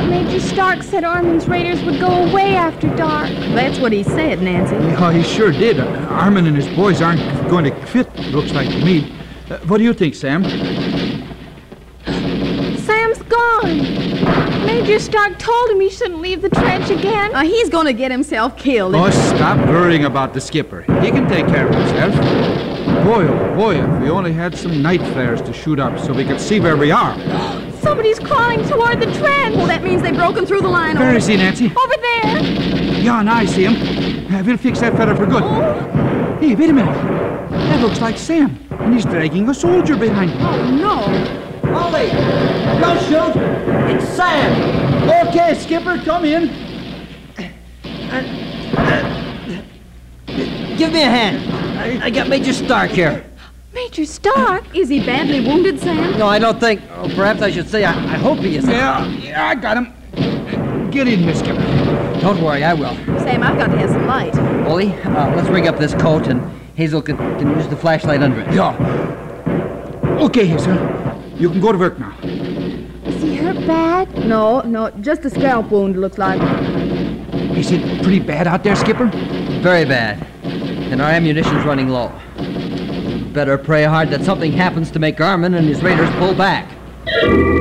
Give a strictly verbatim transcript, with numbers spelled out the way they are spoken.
Major Stark said Armin's raiders would go away after dark. That's what he said, Nancy. Yeah, he sure did. Uh, Armin and his boys aren't going to quit, looks like to me. Uh, what do you think, Sam? Sam's gone. Major Stark told him he shouldn't leave the trench again. Uh, he's going to get himself killed. Oh, stop worrying about the skipper. He can take care of himself. Boy, oh boy, if we only had some night flares to shoot up so we could see where we are. Somebody's crawling toward the trench. Well, that means they've broken through the line. Where is he, Nancy? Over there. Yeah, now I see him. Uh, we'll fix that fella for good. Oh. Hey, wait a minute. That looks like Sam, and he's dragging a soldier behind him. Oh, no. Ollie, don't shoot. It's Sam. Okay, skipper, come in. Give me a hand. I, I got Major Stark here. Major Stark? Is he badly wounded, Sam? No, I don't think. Oh, perhaps I should say I, I hope he is. Yeah, yeah, I got him. Get in, Miss Skipper. Don't worry, I will. Sam, I've got to have some light. Ollie, uh, let's rig up this coat, and Hazel can, can use the flashlight under it. Yeah. Okay, Hazel. You can go to work now. Is he hurt bad? No, no, just a scalp wound, looks like. Is it pretty bad out there, Skipper? Very bad. And our ammunition's running low. Better pray hard that something happens to make Armin and his raiders pull back.